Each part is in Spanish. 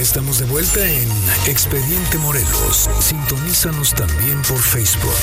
estamos de vuelta en Expediente Morelos. Sintonízanos también por Facebook.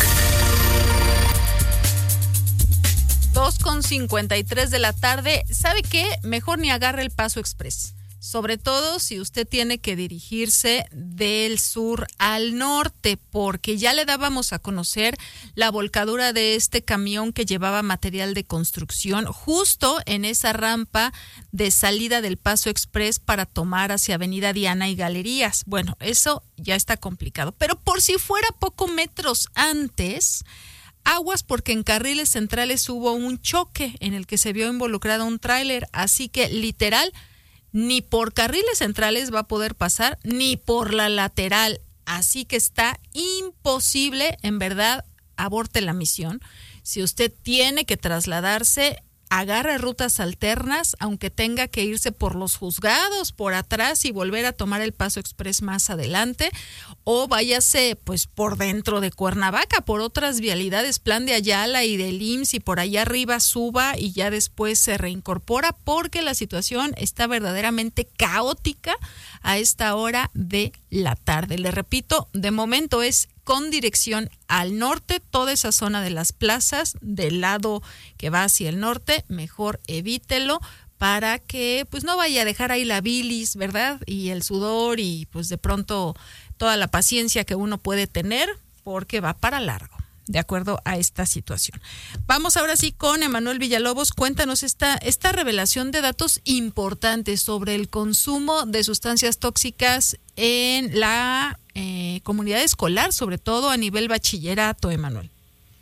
2:53 de la tarde. ¿Sabe qué? Mejor ni agarre el Paso Express. Sobre todo si usted tiene que dirigirse del sur al norte, porque ya le dábamos a conocer la volcadura de este camión que llevaba material de construcción justo en esa rampa de salida del Paso Express para tomar hacia Avenida Diana y Galerías. Bueno, eso ya está complicado, pero por si fuera poco metros antes, aguas, porque en carriles centrales hubo un choque en el que se vio involucrado un tráiler, así que literal ni por carriles centrales va a poder pasar, ni por la lateral. Así que está imposible, en verdad, aborte la misión. Si usted tiene que trasladarse, agarre rutas alternas, aunque tenga que irse por los juzgados, por atrás y volver a tomar el Paso Express más adelante, o váyase pues por dentro de Cuernavaca, por otras vialidades, Plan de Ayala y del IMSS, y por allá arriba suba y ya después se reincorpora, porque la situación está verdaderamente caótica a esta hora de la tarde. Le repito, de momento es con dirección al norte, toda esa zona de las plazas, del lado que va hacia el norte, mejor evítelo para que pues no vaya a dejar ahí la bilis, ¿verdad? Y el sudor y pues de pronto toda la paciencia que uno puede tener, porque va para largo, de acuerdo a esta situación. Vamos ahora sí con Emanuel Villalobos. Cuéntanos esta revelación de datos importantes sobre el consumo de sustancias tóxicas en la comunidad escolar, sobre todo a nivel bachillerato, Emanuel.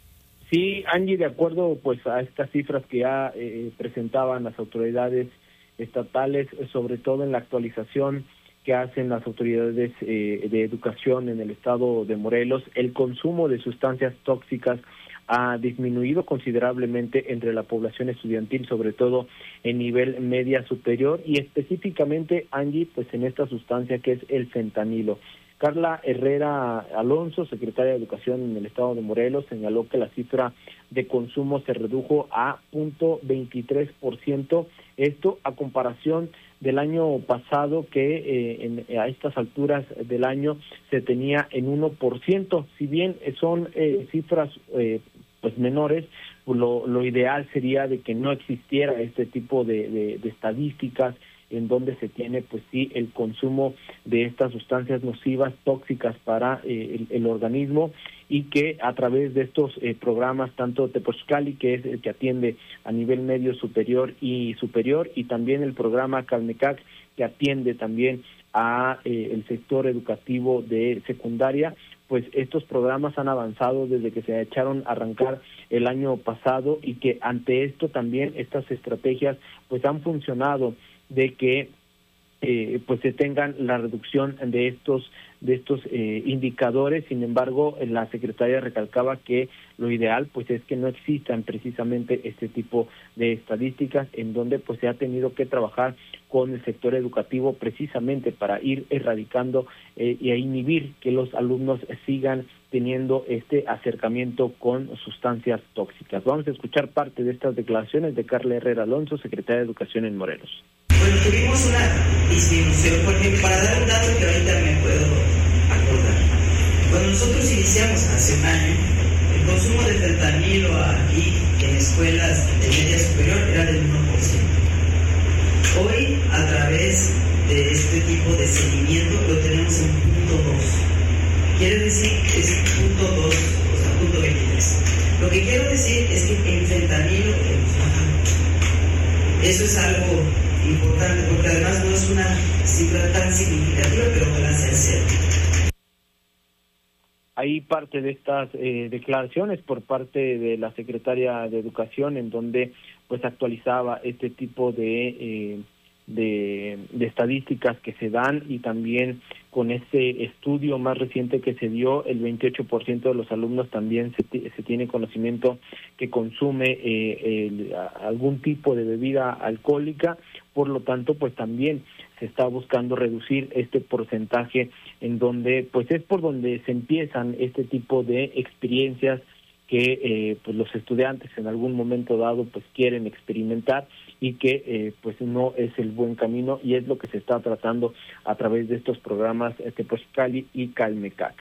Sí, Angie, de acuerdo pues a estas cifras que ya presentaban las autoridades estatales, sobre todo en la actualización que hacen las autoridades de educación en el estado de Morelos, el consumo de sustancias tóxicas ha disminuido considerablemente entre la población estudiantil, sobre todo en nivel media superior, y específicamente, Angie, pues en esta sustancia que es el fentanilo. Carla Herrera Alonso, secretaria de Educación en el estado de Morelos, señaló que la cifra de consumo se redujo a 0.23%, esto a comparación del año pasado, que a estas alturas del año se tenía en 1%. Si bien son cifras pues menores, lo ideal sería de que no existiera este tipo de estadísticas en donde se tiene pues sí el consumo de estas sustancias nocivas, tóxicas para el organismo, y que a través de estos programas, tanto Tepozcali, que es el que atiende a nivel medio superior, y también el programa Calmecac, que atiende también a el sector educativo de secundaria, pues estos programas han avanzado desde que se echaron a arrancar el año pasado, y que ante esto también estas estrategias pues han funcionado, de que pues se tengan la reducción de estos indicadores. Sin embargo, la secretaria recalcaba que lo ideal pues es que no existan precisamente este tipo de estadísticas, en donde pues se ha tenido que trabajar con el sector educativo precisamente para ir erradicando y a inhibir que los alumnos sigan teniendo este acercamiento con sustancias tóxicas. Vamos a escuchar parte de estas declaraciones de Carla Herrera Alonso, secretaria de Educación en Morelos. Bueno, tuvimos una disminución, porque para dar un dato que ahorita me puedo acordar. Cuando nosotros iniciamos hace un año, el consumo de fentanilo aquí en escuelas de media superior era del 1%. Hoy, a través de este tipo de seguimiento, lo tenemos en 0.2. Quiere decir que es 0.2, o sea, 0.23. Lo que quiero decir es que en fentanilo hemos bajado. Eso es algo importante, porque además no es una cifra tan significativa, pero ojalá sea cero. Hay parte de estas declaraciones por parte de la secretaria de Educación, en donde pues actualizaba este tipo de estadísticas que se dan, y también con este estudio más reciente que se dio, el 28% de los alumnos también se tiene conocimiento que consume algún tipo de bebida alcohólica. Por lo tanto, pues también se está buscando reducir este porcentaje, en donde pues es por donde se empiezan este tipo de experiencias que pues los estudiantes en algún momento dado pues quieren experimentar, y que pues no es el buen camino, y es lo que se está tratando a través de estos programas Tepozcali y Calmecac.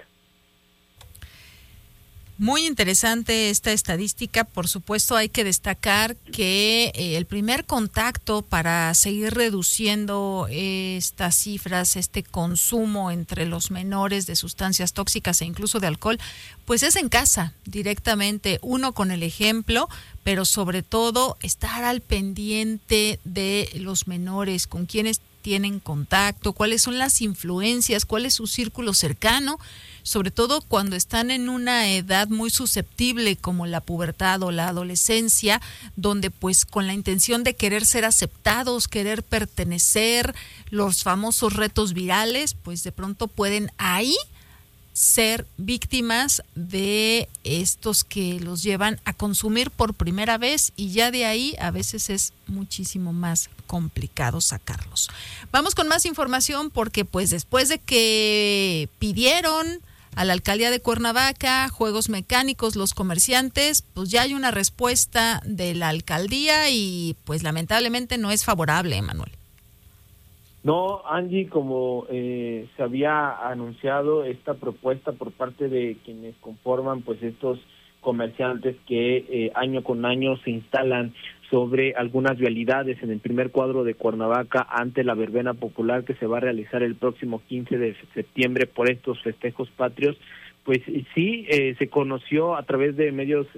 Muy interesante esta estadística. Por supuesto, hay que destacar que el primer contacto para seguir reduciendo estas cifras, este consumo entre los menores de sustancias tóxicas e incluso de alcohol, pues es en casa, directamente, uno con el ejemplo, pero sobre todo estar al pendiente de los menores, con quienes tienen contacto, cuáles son las influencias, cuál es su círculo cercano, sobre todo cuando están en una edad muy susceptible como la pubertad o la adolescencia, donde pues con la intención de querer ser aceptados, querer pertenecer, los famosos retos virales, pues de pronto pueden ahí ser víctimas de estos que los llevan a consumir por primera vez, y ya de ahí a veces es muchísimo más complicado sacarlos. Vamos con más información, porque pues después de que pidieron a la alcaldía de Cuernavaca juegos mecánicos los comerciantes, pues ya hay una respuesta de la alcaldía y pues lamentablemente no es favorable, Manuel. No, Angie, como se había anunciado, esta propuesta por parte de quienes conforman pues estos comerciantes que año con año se instalan sobre algunas vialidades en el primer cuadro de Cuernavaca ante la verbena popular que se va a realizar el próximo 15 de septiembre por estos festejos patrios, pues sí, se conoció a través de medios,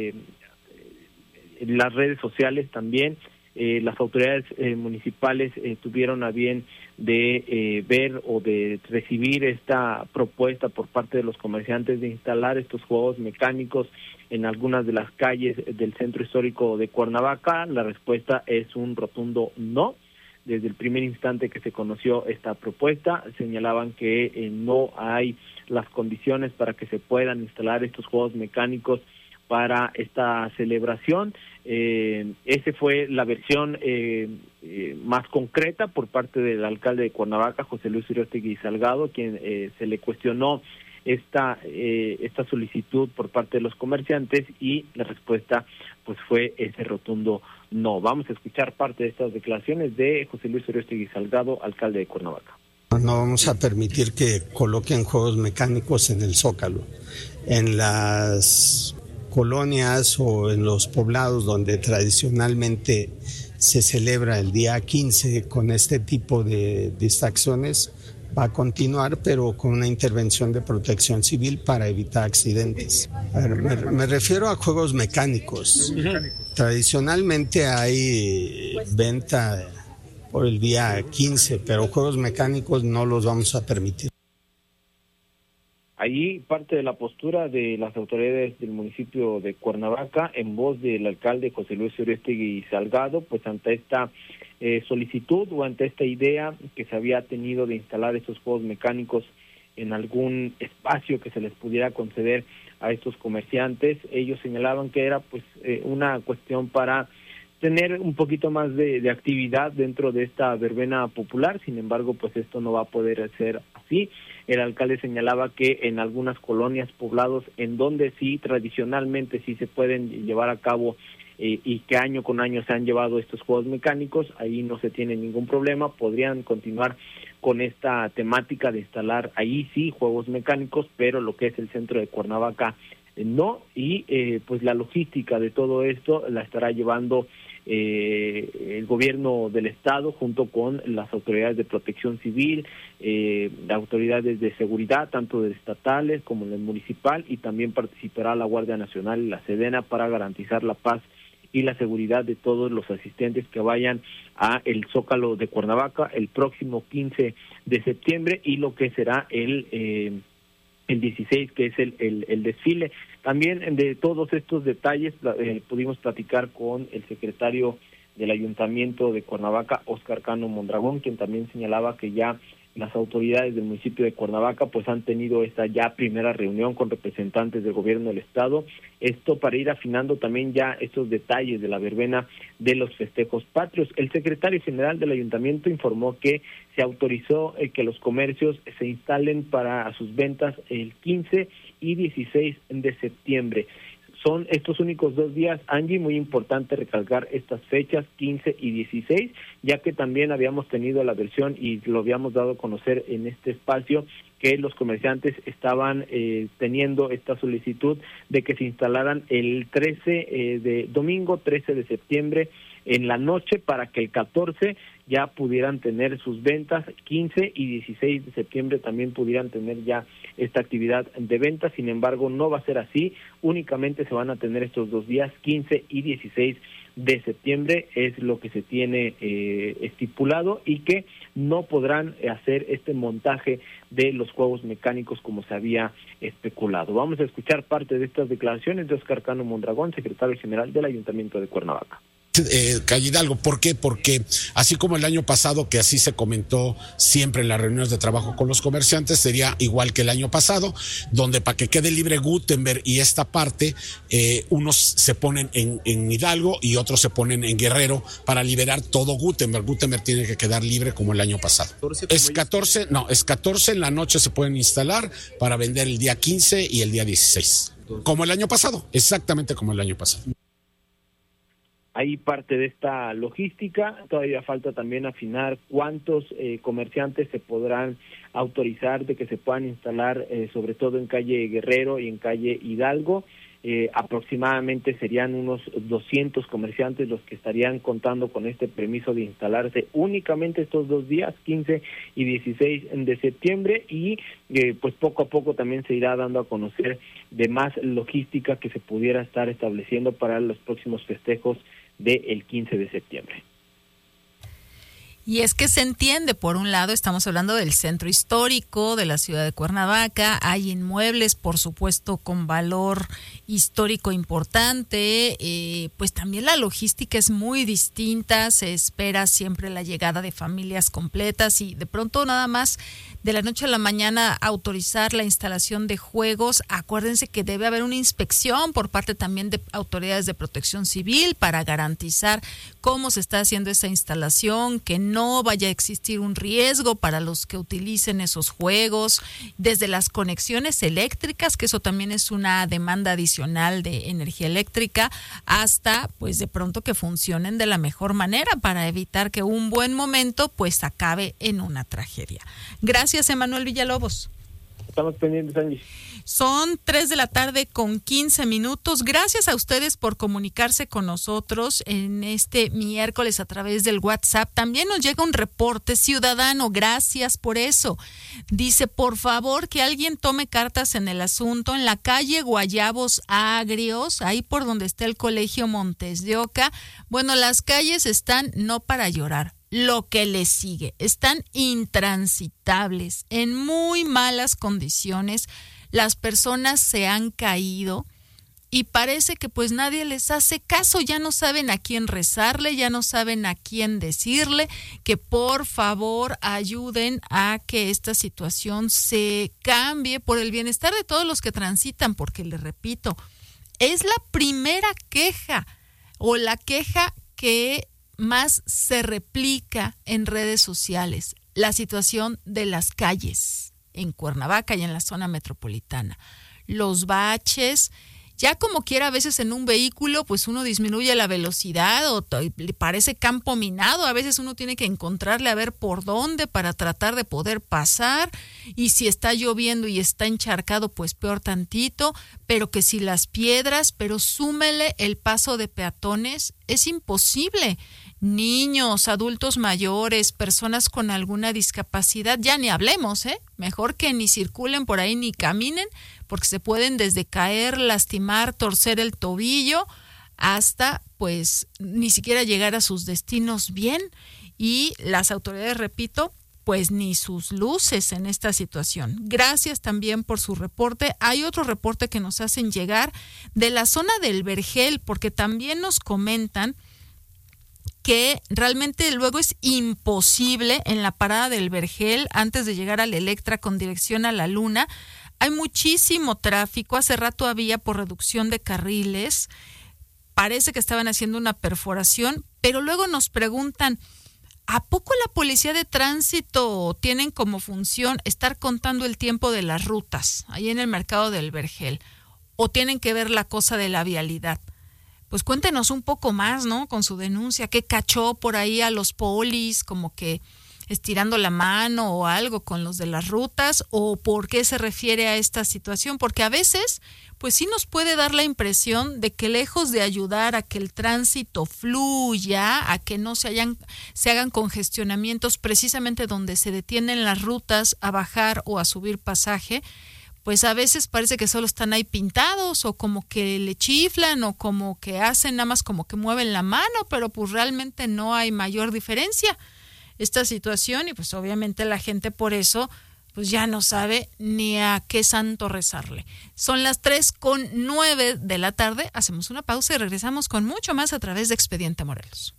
las redes sociales también. Las autoridades municipales tuvieron a bien de ver o de recibir esta propuesta por parte de los comerciantes de instalar estos juegos mecánicos en algunas de las calles del centro histórico de Cuernavaca. La respuesta es un rotundo no. Desde el primer instante que se conoció esta propuesta, señalaban que no hay las condiciones para que se puedan instalar estos juegos mecánicos para esta celebración. Esa fue la versión más concreta por parte del alcalde de Cuernavaca, José Luis Uriostegui Salgado, quien se le cuestionó esta solicitud por parte de los comerciantes, y la respuesta pues fue ese rotundo no. Vamos a escuchar parte de estas declaraciones de José Luis Uriostegui Salgado, alcalde de Cuernavaca. No vamos a permitir que coloquen juegos mecánicos en el Zócalo. En las colonias o en los poblados donde tradicionalmente se celebra el día 15 con este tipo de distracciones, va a continuar, pero con una intervención de protección civil para evitar accidentes. Me refiero a juegos mecánicos. Tradicionalmente hay venta por el día 15, pero juegos mecánicos no los vamos a permitir. Ahí parte de la postura de las autoridades del municipio de Cuernavaca, en voz del alcalde José Luis Uriostegui Salgado, pues ante esta solicitud o ante esta idea que se había tenido de instalar estos juegos mecánicos en algún espacio que se les pudiera conceder a estos comerciantes. Ellos señalaban que era pues una cuestión para tener un poquito más de actividad dentro de esta verbena popular. Sin embargo, pues esto no va a poder ser así. El alcalde señalaba que en algunas colonias, poblados, en donde sí tradicionalmente sí se pueden llevar a cabo y que año con año se han llevado estos juegos mecánicos, ahí no se tiene ningún problema, podrían continuar con esta temática de instalar ahí sí juegos mecánicos, pero lo que es el centro de Cuernavaca no, y pues la logística de todo esto la estará llevando el gobierno del estado junto con las autoridades de protección civil, autoridades de seguridad, tanto de estatales como del municipal, y también participará la Guardia Nacional y la Sedena para garantizar la paz y la seguridad de todos los asistentes que vayan a el Zócalo de Cuernavaca el próximo 15 de septiembre y lo que será el 16, que es el desfile. También de todos estos detalles pudimos platicar con el secretario del Ayuntamiento de Cuernavaca, Óscar Cano Mondragón, quien también señalaba que ya las autoridades del municipio de Cuernavaca pues han tenido esta ya primera reunión con representantes del gobierno del estado, esto para ir afinando también ya estos detalles de la verbena de los festejos patrios. El secretario general del ayuntamiento informó que se autorizó que los comercios se instalen para sus ventas el 15 y 16 de septiembre. son estos únicos 2 días, Angie, muy importante recalcar estas fechas, 15 y 16, ya que también habíamos tenido la versión y lo habíamos dado a conocer en este espacio, que los comerciantes estaban teniendo esta solicitud de que se instalaran el domingo 13 de septiembre en la noche, para que el 14 ya pudieran tener sus ventas, 15 y 16 de septiembre también pudieran tener ya esta actividad de venta. Sin embargo, no va a ser así, únicamente se van a tener estos 2 días, 15 y 16 de septiembre, es lo que se tiene estipulado, y que no podrán hacer este montaje de los juegos mecánicos como se había especulado. Vamos a escuchar parte de estas declaraciones de Óscar Cano Mondragón, secretario general del Ayuntamiento de Cuernavaca. Calle Hidalgo, ¿por qué? Porque así como el año pasado, que así se comentó siempre en las reuniones de trabajo con los comerciantes, sería igual que el año pasado, donde para que quede libre Gutenberg y esta parte, unos se ponen en Hidalgo y otros se ponen en Guerrero para liberar todo Gutenberg. Gutenberg tiene que quedar libre como el año pasado. Es 14 en la noche se pueden instalar para vender el día 15 y el día 16. Como el año pasado, exactamente como el año pasado. Ahí parte de esta logística. Todavía falta también afinar cuántos comerciantes se podrán autorizar de que se puedan instalar, sobre todo en calle Guerrero y en calle Hidalgo. Aproximadamente serían unos 200 comerciantes los que estarían contando con este permiso de instalarse únicamente estos 2 días, 15 y 16 de septiembre, y pues poco a poco también se irá dando a conocer de más logística que se pudiera estar estableciendo para los próximos festejos del 15 de septiembre. Y es que se entiende, por un lado estamos hablando del centro histórico de la ciudad de Cuernavaca, hay inmuebles, por supuesto, con valor histórico importante, pues también la logística es muy distinta, se espera siempre la llegada de familias completas y de pronto nada más de la noche a la mañana autorizar la instalación de juegos. Acuérdense que debe haber una inspección por parte también de autoridades de protección civil para garantizar cómo se está haciendo esa instalación, que no vaya a existir un riesgo para los que utilicen esos juegos, desde las conexiones eléctricas, que eso también es una demanda adicional de energía eléctrica, hasta pues de pronto que funcionen de la mejor manera para evitar que un buen momento pues acabe en una tragedia. Gracias, Emanuel Villalobos. Estamos pendientes, Angie. Son 3:15 p.m. Gracias a ustedes por comunicarse con nosotros en este miércoles a través del WhatsApp. También nos llega un reporte ciudadano, gracias por eso. Dice, por favor, que alguien tome cartas en el asunto en la calle Guayabos Agrios, ahí por donde está el Colegio Montes de Oca. Bueno, las calles están no para llorar. Lo que les sigue, están intransitables, en muy malas condiciones, las personas se han caído y parece que pues nadie les hace caso, ya no saben a quién rezarle, ya no saben a quién decirle que por favor ayuden a que esta situación se cambie por el bienestar de todos los que transitan, porque les repito, es la primera queja o la queja que más se replica en redes sociales, la situación de las calles en Cuernavaca y en la zona metropolitana. Los baches, ya como quiera a veces en un vehículo, pues uno disminuye la velocidad o le parece campo minado, a veces uno tiene que encontrarle a ver por dónde para tratar de poder pasar, y si está lloviendo y está encharcado, pues peor tantito, pero que si las piedras, pero súmele el paso de peatones, es imposible. Niños, adultos mayores, personas con alguna discapacidad, ya ni hablemos, mejor que ni circulen por ahí ni caminen, porque se pueden desde caer, lastimar, torcer el tobillo, hasta pues ni siquiera llegar a sus destinos bien, y las autoridades, repito, pues ni sus luces en esta situación. Gracias también por su reporte. Hay otro reporte que nos hacen llegar de la zona del Vergel, porque también nos comentan que realmente luego es imposible en la parada del Vergel, antes de llegar al Electra con dirección a la Luna. Hay muchísimo tráfico, hace rato había por reducción de carriles, parece que estaban haciendo una perforación, pero luego nos preguntan, ¿a poco la policía de tránsito tienen como función estar contando el tiempo de las rutas ahí en el mercado del Vergel? o tienen que ver la cosa de la vialidad? Pues cuéntenos un poco más, ¿no? Con su denuncia, ¿qué cachó por ahí a los polis, como que estirando la mano o algo con los de las rutas, o por qué se refiere a esta situación? Porque a veces, pues sí nos puede dar la impresión de que lejos de ayudar a que el tránsito fluya, a que no se hagan congestionamientos precisamente donde se detienen las rutas a bajar o a subir pasaje, pues a veces parece que solo están ahí pintados o como que le chiflan o como que hacen nada más como que mueven la mano, pero pues realmente no hay mayor diferencia esta situación y pues obviamente la gente por eso pues ya no sabe ni a qué santo rezarle. Son las 3:09 de la tarde, hacemos una pausa y regresamos con mucho más a través de Expediente Morelos.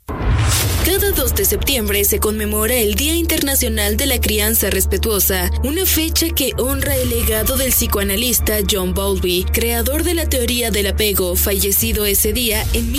Cada 2 de septiembre se conmemora el Día Internacional de la Crianza Respetuosa, una fecha que honra el legado del psicoanalista John Bowlby, creador de la teoría del apego, fallecido ese día en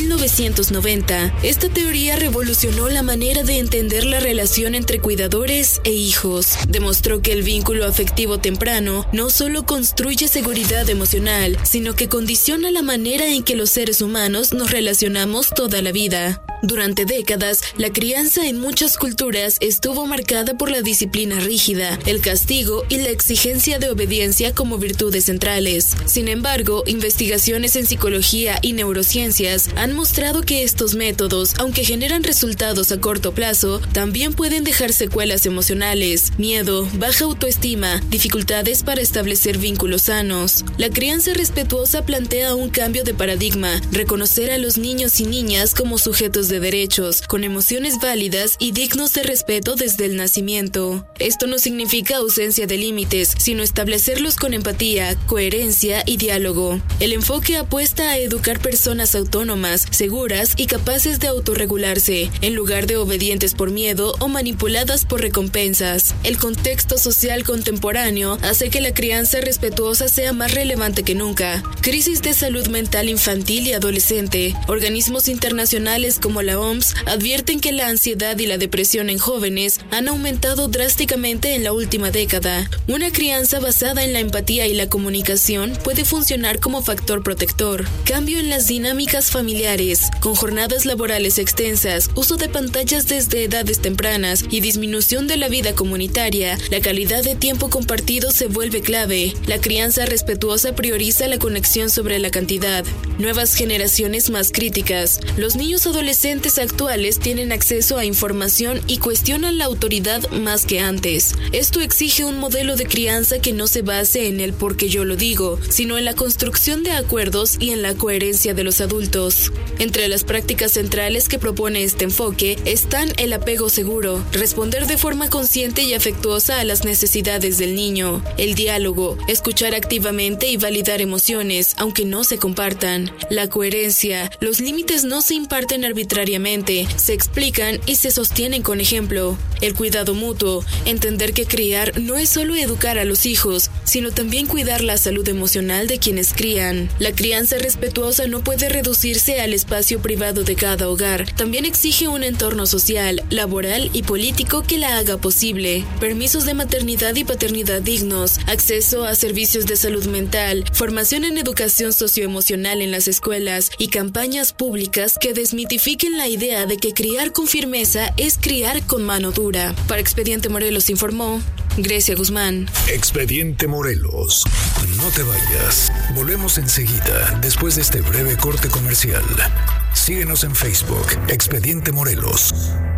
1990. Esta teoría revolucionó la manera de entender la relación entre cuidadores e hijos. Demostró que el vínculo afectivo temprano no solo construye seguridad emocional, sino que condiciona la manera en que los seres humanos nos relacionamos toda la vida. Durante décadas, la crianza en muchas culturas estuvo marcada por la disciplina rígida, el castigo y la exigencia de obediencia como virtudes centrales. Sin embargo, investigaciones en psicología y neurociencias han mostrado que estos métodos, aunque generan resultados a corto plazo, también pueden dejar secuelas emocionales, miedo, baja autoestima, dificultades para establecer vínculos sanos. La crianza respetuosa plantea un cambio de paradigma, reconocer a los niños y niñas como sujetos de derechos, con emociones válidas y dignos de respeto desde el nacimiento. Esto no significa ausencia de límites, sino establecerlos con empatía, coherencia y diálogo. El enfoque apuesta a educar personas autónomas, seguras y capaces de autorregularse, en lugar de obedientes por miedo o manipuladas por recompensas. El contexto social contemporáneo hace que la crianza respetuosa sea más relevante que nunca. Crisis de salud mental infantil y adolescente. Organismos internacionales como la OMS advierten que la ansiedad y la depresión en jóvenes han aumentado drásticamente en la última década. Una crianza basada en la empatía y la comunicación puede funcionar como factor protector. Cambio en las dinámicas familiares, con jornadas laborales extensas, uso de pantallas desde edades tempranas y disminución de la vida comunitaria, la calidad de tiempo compartido se vuelve clave. La crianza respetuosa prioriza la conexión sobre la cantidad. Nuevas generaciones más críticas. Los niños adolescentes actuales tienen acceso a información y cuestionan la autoridad más que antes. Esto exige un modelo de crianza que no se base en el porque yo lo digo, sino en la construcción de acuerdos y en la coherencia de los adultos. Entre las prácticas centrales que propone este enfoque están el apego seguro, responder de forma consciente y afectuosa a las necesidades del niño, el diálogo, escuchar activamente y validar emociones, aunque no se compartan, la coherencia, los límites no se imparten arbitrariamente, se explican y se sostienen con ejemplo. El cuidado mutuo, entender que criar no es solo educar a los hijos, sino también cuidar la salud emocional de quienes crían. La crianza respetuosa no puede reducirse al espacio privado de cada hogar, también exige un entorno social, laboral y político que la haga posible. Permisos de maternidad y paternidad dignos, acceso a servicios de salud mental, formación en educación socioemocional en las escuelas y campañas públicas que desmitifiquen la idea de que criar con firmeza es criar con mano dura. Para Expediente Morelos informó Grecia Guzmán. Expediente Morelos. No te vayas. Volvemos enseguida, después de este breve corte comercial. Síguenos en Facebook, Expediente Morelos.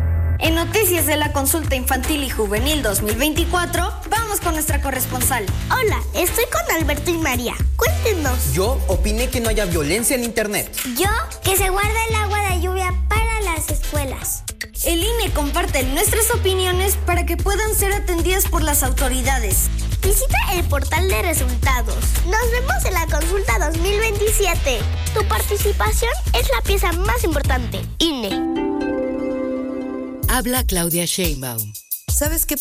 En noticias de la Consulta Infantil y Juvenil 2024, vamos con nuestra corresponsal. Hola, estoy con Alberto y María. Cuéntenos. Yo opiné que no haya violencia en internet. Yo, que se guarda el agua de lluvia para las escuelas. El INE comparte nuestras opiniones para que puedan ser atendidas por las autoridades. Visita el portal de resultados. Nos vemos en la Consulta 2027. Tu participación es la pieza más importante. INE. Habla Claudia Sheinbaum. ¿Sabes qué